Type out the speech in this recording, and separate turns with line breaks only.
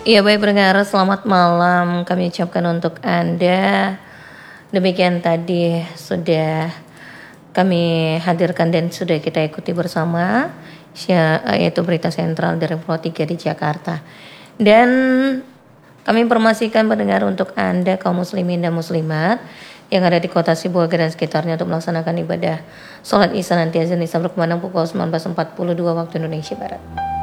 Iya baik pendengar, selamat malam kami ucapkan untuk Anda. Demikian tadi sudah kami hadirkan dan sudah kita ikuti bersama yaitu berita sentral dari Pro 3 di Jakarta. Dan kami informasikan pendengar untuk Anda kaum muslimin dan muslimat yang ada di kota Sibolga dan sekitarnya untuk melaksanakan ibadah sholat Isya nanti azan Isya berkumandang pukul 19.42 waktu Indonesia Barat.